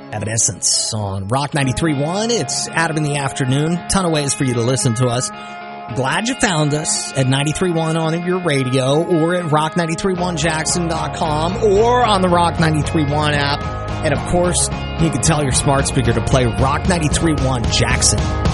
Evanescence on Rock 93.1. It's Adam in the afternoon. Ton of ways for you to listen to us. Glad you found us at 93.1 on your radio or at rock931jackson.com or on the Rock 93.1 app. And of course, you can tell your smart speaker to play Rock 93.1 Jackson.